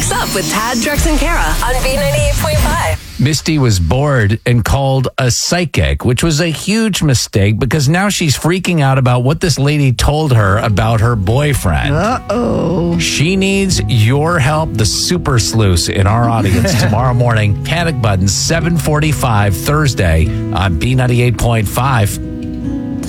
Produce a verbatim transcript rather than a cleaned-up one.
What's up with Tad, Drex, and Kara on B ninety-eight point five. Misty was bored and called a psychic, which was a huge mistake because now she's freaking out about what this lady told her about her boyfriend. Uh-oh. She needs your help, the super sleuth in our audience tomorrow morning. Panic Button, seven forty-five Thursday on B ninety-eight point five.